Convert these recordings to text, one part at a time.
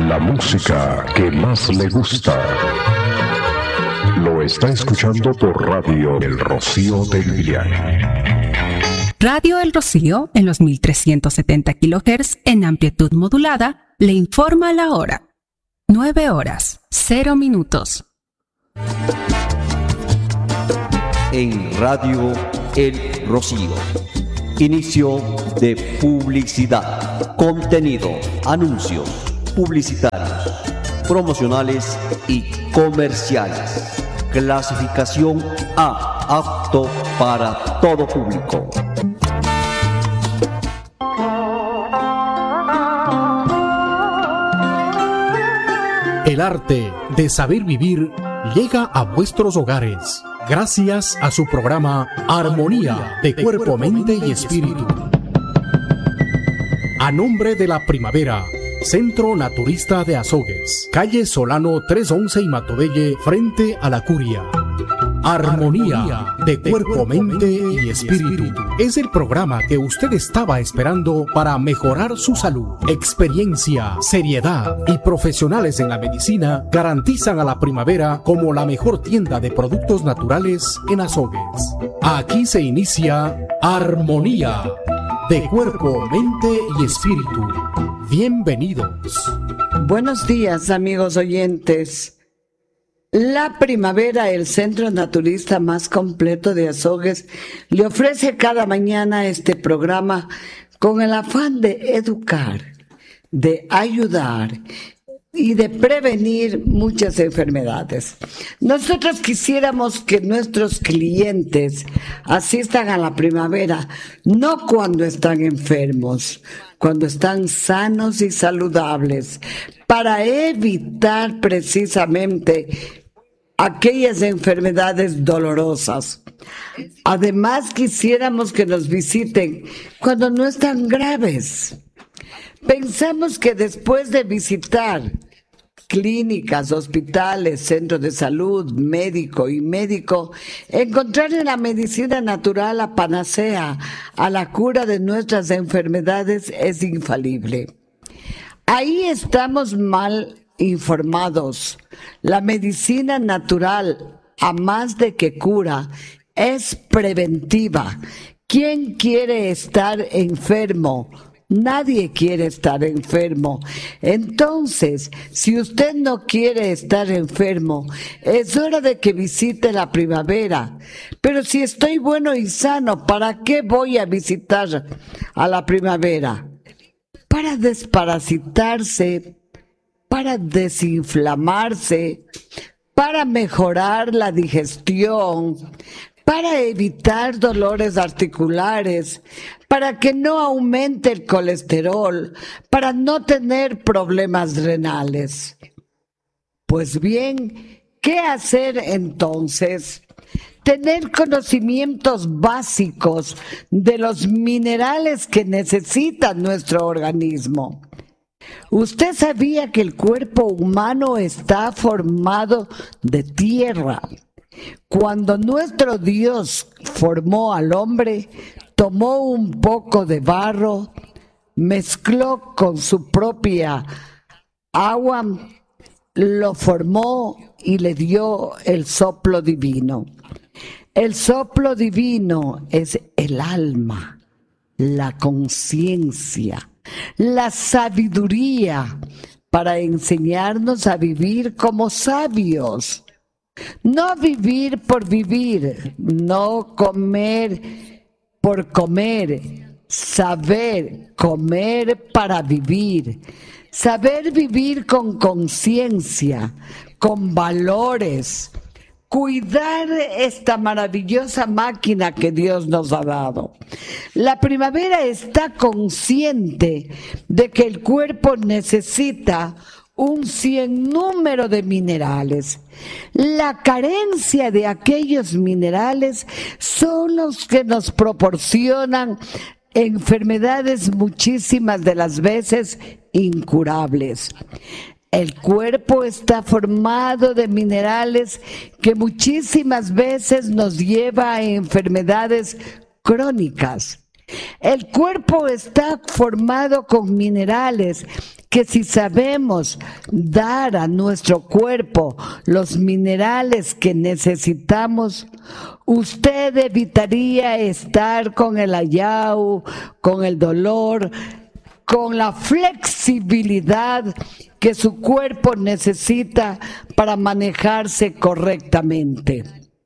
La música que más le gusta. Lo está escuchando por Radio El Rocío del Liliana. Radio El Rocío, en los 1370 kHz en amplitud modulada, le informa la hora. 9:00. En Radio El Rocío. Inicio de publicidad. Contenido, anuncios publicitarios, promocionales y comerciales. Clasificación A, apto para todo público. El arte de saber vivir llega a vuestros hogares gracias a su programa Armonía de Cuerpo, Mente y Espíritu. A nombre de la Primavera, Centro Naturista de Azogues, calle Solano 311 y Matobelle, frente a la Curia. Armonía de Cuerpo, Mente y Espíritu es el programa que usted estaba esperando para mejorar su salud. Experiencia, seriedad y profesionales en la medicina garantizan a la Primavera como la mejor tienda de productos naturales en Azogues. Aquí se inicia Armonía de Cuerpo, Mente y Espíritu. Bienvenidos. Buenos días, amigos oyentes. La Primavera, el centro naturista más completo de Azogues, le ofrece cada mañana este programa con el afán de educar, de ayudar y de prevenir muchas enfermedades. Nosotros quisiéramos que nuestros clientes asistan a la Primavera, no cuando están enfermos, cuando están sanos y saludables, para evitar precisamente aquellas enfermedades dolorosas. Además, quisiéramos que nos visiten cuando no están graves. Pensamos que después de visitar clínicas, hospitales, centros de salud, médico, encontrar en la medicina natural la panacea a la cura de nuestras enfermedades es infalible. Ahí estamos mal informados. La medicina natural, a más de que cura, es preventiva. ¿Quién quiere estar enfermo? Nadie quiere estar enfermo. Entonces, si usted no quiere estar enfermo, es hora de que visite la Primavera. Pero si estoy bueno y sano, ¿para qué voy a visitar a la Primavera? Para desparasitarse, para desinflamarse, para mejorar la digestión, para evitar dolores articulares, para que no aumente el colesterol, para no tener problemas renales. Pues bien, ¿qué hacer entonces? Tener conocimientos básicos de los minerales que necesita nuestro organismo. ¿Usted sabía que el cuerpo humano está formado de tierra? Cuando nuestro Dios formó al hombre, tomó un poco de barro, mezcló con su propia agua, lo formó y le dio el soplo divino. El soplo divino es el alma, la conciencia, la sabiduría para enseñarnos a vivir como sabios. No vivir por vivir, no comer por comer, saber comer para vivir, saber vivir con conciencia, con valores, cuidar esta maravillosa máquina que Dios nos ha dado. La Primavera está consciente de que el cuerpo necesita un sinnúmero de minerales. La carencia de aquellos minerales son los que nos proporcionan enfermedades muchísimas de las veces incurables. El cuerpo está formado de minerales que muchísimas veces nos lleva a enfermedades crónicas. El cuerpo está formado con minerales que si sabemos dar a nuestro cuerpo los minerales que necesitamos, usted evitaría estar con el ayau, con el dolor, con la flexibilidad que su cuerpo necesita para manejarse correctamente.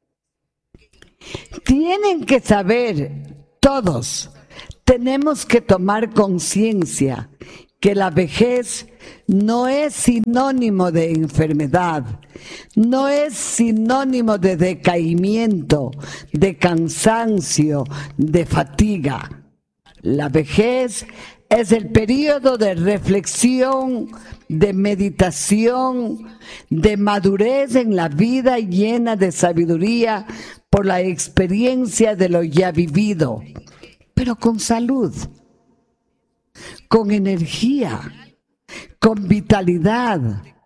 Tienen que saber, todos, tenemos que tomar conciencia que la vejez no es sinónimo de enfermedad, no es sinónimo de decaimiento, de cansancio, de fatiga. La vejez es el periodo de reflexión, de meditación, de madurez en la vida llena de sabiduría por la experiencia de lo ya vivido, pero con salud, con energía, con vitalidad.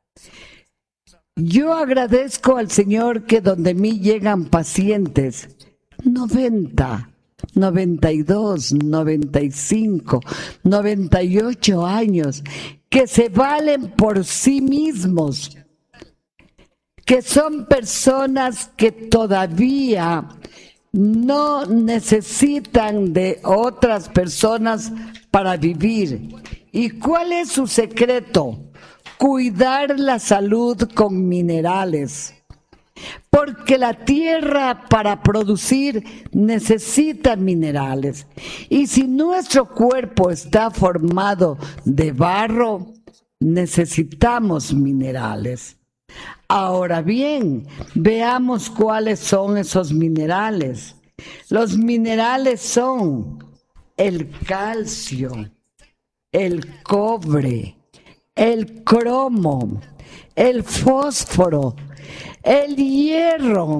Yo agradezco al Señor que donde mí llegan pacientes 90, 92, 95, 98 años, que se valen por sí mismos, que son personas que todavía no necesitan de otras personas para vivir. ¿Y cuál es su secreto? Cuidar la salud con minerales. Porque la tierra para producir necesita minerales. Y si nuestro cuerpo está formado de barro, necesitamos minerales. Ahora bien, veamos cuáles son esos minerales. Los minerales son el calcio, el cobre, el cromo, el fósforo, el hierro,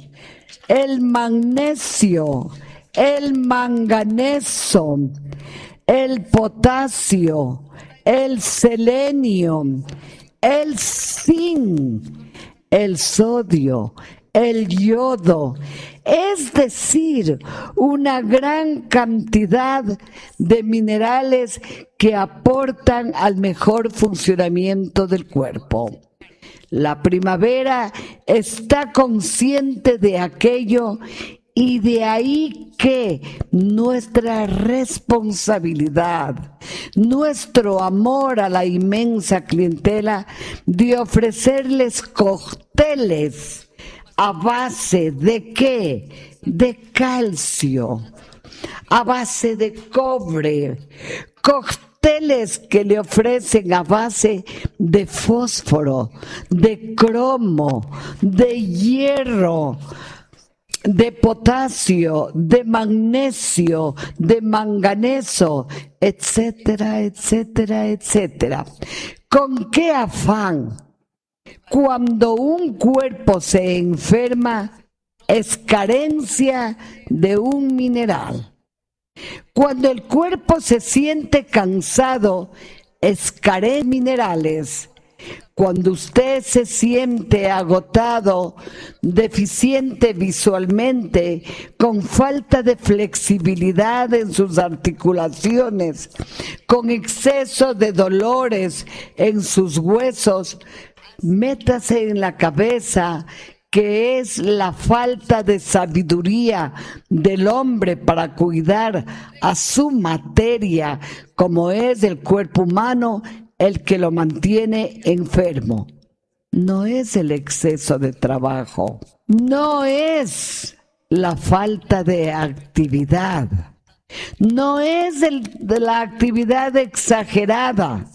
el magnesio, el manganeso, el potasio, el selenio, el zinc, el sodio, el yodo, es decir, una gran cantidad de minerales que aportan al mejor funcionamiento del cuerpo. La primavera está consciente de aquello y de ahí que nuestra responsabilidad, nuestro amor a la inmensa clientela de ofrecerles cócteles a base de ¿qué? De calcio, a base de cobre, cócteles que le ofrecen a base de fósforo, de cromo, de hierro, de potasio, de magnesio, de manganeso, etcétera, etcétera, etcétera. ¿Con qué afán? Cuando un cuerpo se enferma, es carencia de un mineral. Cuando el cuerpo se siente cansado, es carencia de minerales. Cuando usted se siente agotado, deficiente visualmente, con falta de flexibilidad en sus articulaciones, con exceso de dolores en sus huesos, métase en la cabeza que es la falta de sabiduría del hombre para cuidar a su materia, como es el cuerpo humano, el que lo mantiene enfermo. No es el exceso de trabajo, no es la falta de actividad, no es de la actividad exagerada,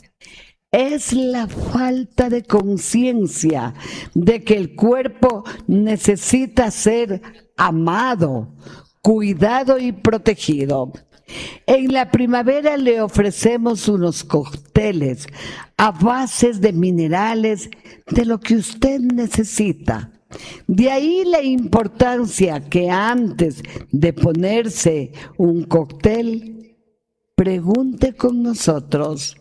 es la falta de conciencia de que el cuerpo necesita ser amado, cuidado y protegido. En la primavera le ofrecemos unos cócteles a bases de minerales de lo que usted necesita. De ahí la importancia que antes de ponerse un cóctel, pregunte con nosotros,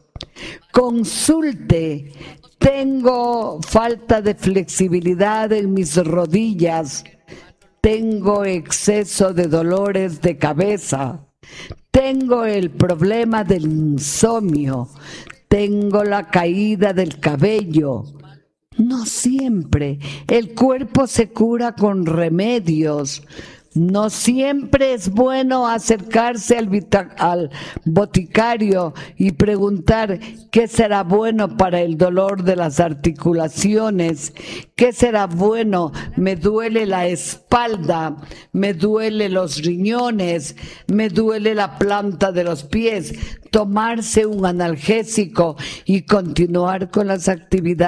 consulte, tengo falta de flexibilidad en mis rodillas, tengo exceso de dolores de cabeza, tengo el problema del insomnio, tengo la caída del cabello. No siempre el cuerpo se cura con remedios. No siempre es bueno acercarse al boticario y preguntar qué será bueno para el dolor de las articulaciones, qué será bueno, me duele la espalda, me duele los riñones, me duele la planta de los pies, tomarse un analgésico y continuar con las actividades